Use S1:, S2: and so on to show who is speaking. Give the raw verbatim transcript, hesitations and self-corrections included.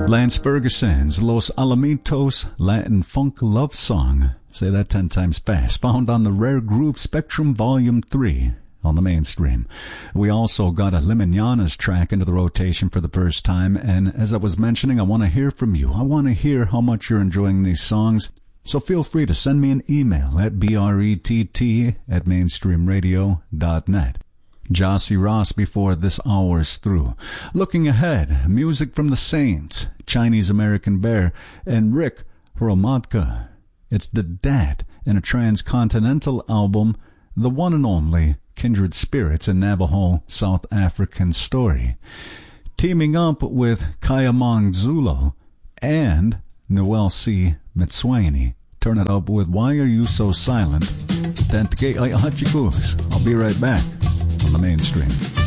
S1: Lance Ferguson's Los Alamitos Latin Funk Love Song. Say that ten times fast. Found on the Rare Groove Spectrum Volume three on the Mainstream. We also got a Limonana's track into the rotation for the first time, and as I was mentioning, I want to hear from you. I want to hear how much you're enjoying these songs. So feel free to send me an email at brett at mainstreamradio dot net. Jossie Ross before this hour's through. Looking ahead, music from the Saints, Chinese American Bear, and Rick Hromadka. It's the Dad in a transcontinental album, the one and only Kindred Spirits in Navajo South African Story. Teaming up with Kayamang Zulo and Noel C. Mitswaini. Turn it up with Why Are You So Silent? I'll be right back on the Mainstream.